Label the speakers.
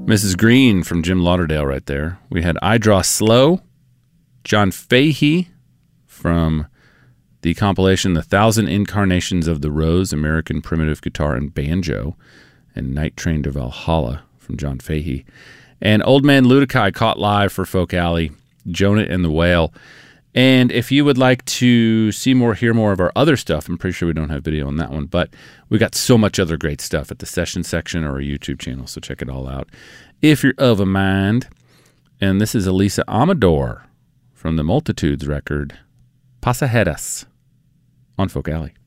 Speaker 1: Mrs. Green from Jim Lauderdale right there. We had I Draw Slow, John Fahey from the compilation The Thousand Incarnations of the Rose, American Primitive Guitar and Banjo, and Night Train to Valhalla from John Fahey. And Old Man Ludikai caught live for Folk Alley, Jonah and the Whale. And if you would like to see more, hear more of our other stuff, I'm pretty sure we don't have video on that one, but we got so much other great stuff at the session section or our YouTube channel, so check it all out if you're of a mind. And this is Elisa Amador from the Multitudes record, Pasajeras, on Folk Alley.